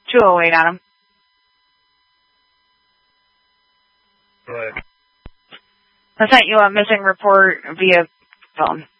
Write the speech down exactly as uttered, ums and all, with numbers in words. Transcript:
two oh eight, Adam. Go ahead. I sent you a missing report via phone.